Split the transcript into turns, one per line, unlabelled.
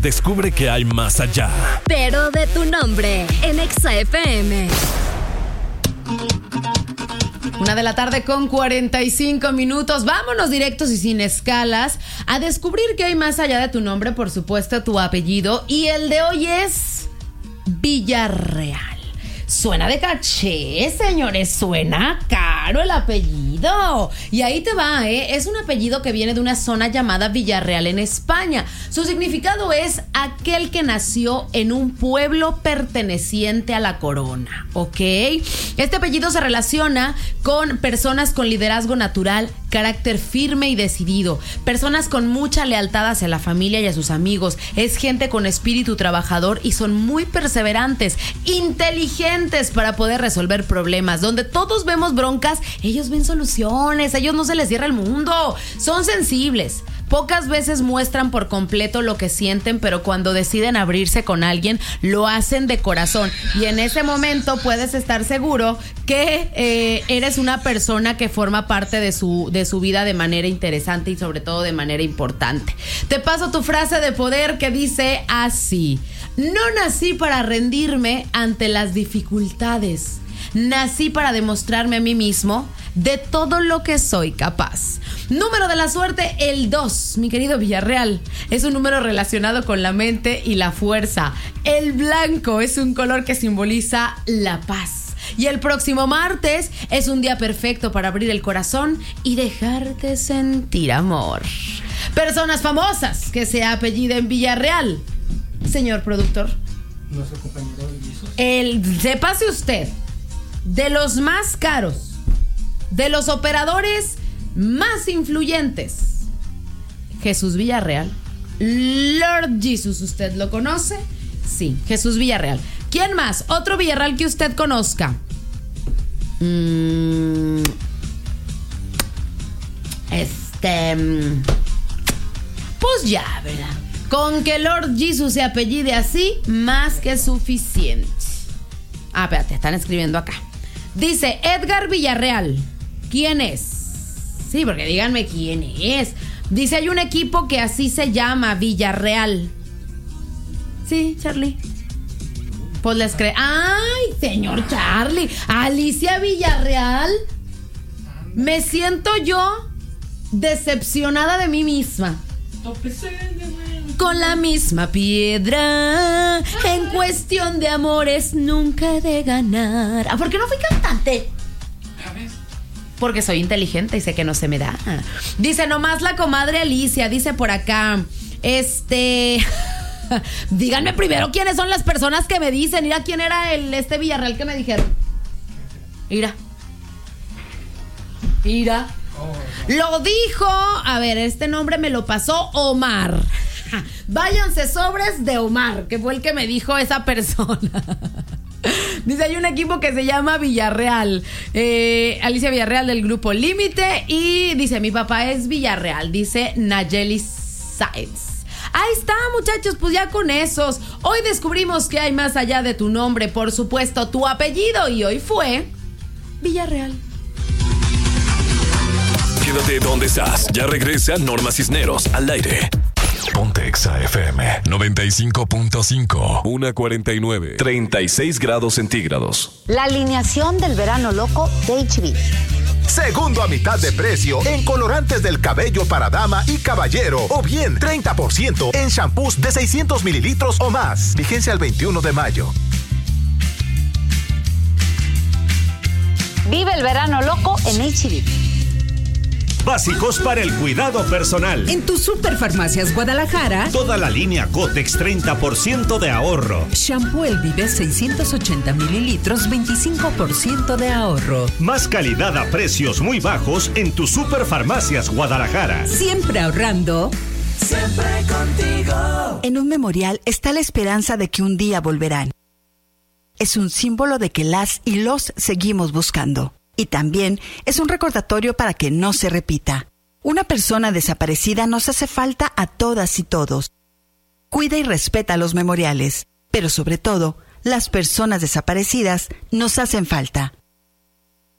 Descubre que hay más allá.
Pero de tu nombre, en Exa FM.
1:45 p.m. Vámonos directos y sin escalas a descubrir que hay más allá de tu nombre, por supuesto, tu apellido. Y el de hoy es Villarreal. Suena de caché, señores, suena caro el apellido. Y ahí te va, es un apellido que viene de una zona llamada Villarreal en España. Su significado es aquel que nació en un pueblo perteneciente a la corona, ¿ok? Este apellido se relaciona con personas con liderazgo natural, carácter firme y decidido, personas con mucha lealtad hacia la familia y a sus amigos. Es gente con espíritu trabajador y son muy perseverantes, inteligentes para poder resolver problemas. Donde todos vemos broncas, ellos ven soluciones. A ellos no se les cierra el mundo. Son sensibles. Pocas veces muestran por completo lo que sienten, pero cuando deciden abrirse con alguien, lo hacen de corazón. Y en ese momento puedes estar seguro que eres una persona que forma parte de su vida de manera interesante y sobre todo de manera importante. Te paso tu frase de poder que dice así: no nací para rendirme ante las dificultades. Nací para demostrarme a mí mismo de todo lo que soy capaz. Número de la suerte, el 2, mi querido Villarreal. Es un número relacionado con la mente y la fuerza. El blanco es un color que simboliza la paz. Y el próximo martes es un día perfecto para abrir el corazón y dejarte sentir amor. Personas famosas que se apelliden Villarreal. Señor productor.
Nuestro compañero Jesus.
Sépase usted, de los más caros, de los operadores más influyentes, Jesús Villarreal. Lord Jesus, ¿usted lo conoce? Sí, Jesús Villarreal. ¿Quién más? Otro Villarreal que usted conozca. Pues ya, ¿verdad? Con que Lord Jesus se apellide así, más que suficiente. Espérate, están escribiendo acá. Dice Edgar Villarreal. ¿Quién es? Sí, porque díganme quién es. Dice, hay un equipo que así se llama, Villarreal. Sí, Charlie. Pues les cree. ¡Ay, señor Charlie! Alicia Villarreal. Me siento yo decepcionada de mí misma. Con la misma piedra, en cuestión de amores nunca he de ganar. ¿Por qué no fui cantante? Porque soy inteligente y sé que no se me da. Dice nomás la comadre Alicia, dice por acá. Díganme primero quiénes son las personas que me dicen. Mira quién era este Villarreal que me dijeron. Mira. Lo dijo. A ver, este nombre me lo pasó Omar. Váyanse sobres de Omar, que fue el que me dijo esa persona. Dice, hay un equipo que se llama Villarreal. Alicia Villarreal del grupo Límite. Y dice, mi papá es Villarreal. Dice Nayeli Sáenz. Ahí está, muchachos, pues ya con esos. Hoy descubrimos que hay más allá de tu nombre, por supuesto, tu apellido. Y hoy fue Villarreal.
Quédate donde estás. Ya regresa Norma Cisneros al aire. Ponte Exa FM 95.5. 1:49. 36 grados centígrados.
La alineación del verano loco de HB.
Segundo a mitad de precio en colorantes del cabello para dama y caballero. O bien 30% en shampoos de 600 mililitros o más. Vigencia el 21 de mayo.
Vive el verano loco en HB.
Básicos para el cuidado personal.
En tu Superfarmacias Guadalajara,
toda la línea Kotex 30% de ahorro.
Shampoo El Vive 680 mililitros, 25% de ahorro.
Más calidad a precios muy bajos en tu Superfarmacias Guadalajara.
Siempre ahorrando.
Siempre contigo.
En un memorial está la esperanza de que un día volverán. Es un símbolo de que las y los seguimos buscando. Y también es un recordatorio para que no se repita. Una persona desaparecida nos hace falta a todas y todos. Cuida y respeta los memoriales, pero sobre todo, las personas desaparecidas nos hacen falta.